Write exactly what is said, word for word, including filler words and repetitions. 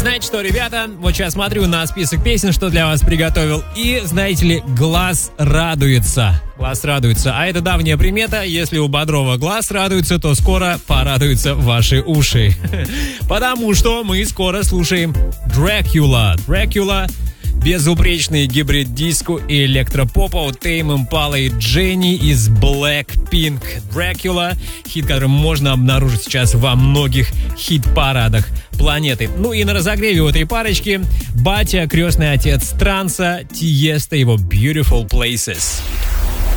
Знаете что, ребята, вот сейчас смотрю на список песен, что для вас приготовил, и, знаете ли, глаз радуется. Глаз радуется. А это давняя примета. Если у Бодрова глаз радуется, то скоро порадуются ваши уши. Потому что мы скоро слушаем Dracula. Dracula — безупречный гибрид диско и электропопа от Tame Impala и Jenny из Blackpink. Dracula — хит, который можно обнаружить сейчас во многих хит-парадах планеты. Ну и на разогреве у этой парочки батя, крестный отец транса, Тиеста, его Beautiful Places.